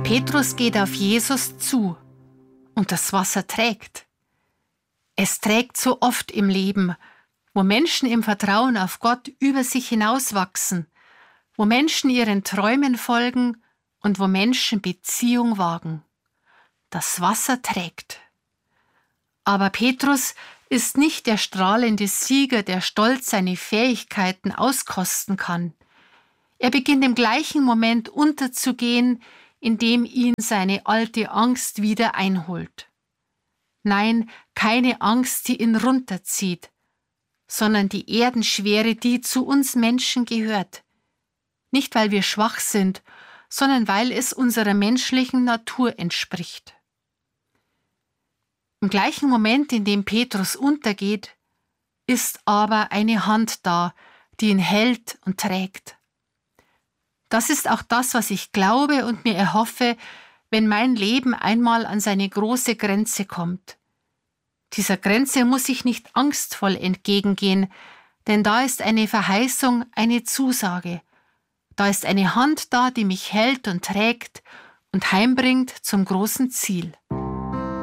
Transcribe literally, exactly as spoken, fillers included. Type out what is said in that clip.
Petrus geht auf Jesus zu und das Wasser trägt. Es trägt so oft im Leben, wo Menschen im Vertrauen auf Gott über sich hinauswachsen, wo Menschen ihren Träumen folgen und wo Menschen Beziehung wagen. Das Wasser trägt. Aber Petrus ist nicht der strahlende Sieger, der stolz seine Fähigkeiten auskosten kann. Er beginnt im gleichen Moment unterzugehen, indem ihn seine alte Angst wieder einholt. Nein, keine Angst, die ihn runterzieht, sondern die Erdenschwere, die zu uns Menschen gehört. Nicht, weil wir schwach sind, sondern weil es unserer menschlichen Natur entspricht. Im gleichen Moment, in dem Petrus untergeht, ist aber eine Hand da, die ihn hält und trägt. Das ist auch das, was ich glaube und mir erhoffe, wenn mein Leben einmal an seine große Grenze kommt. Dieser Grenze muss ich nicht angstvoll entgegengehen, denn da ist eine Verheißung, eine Zusage. Da ist eine Hand da, die mich hält und trägt und heimbringt zum großen Ziel.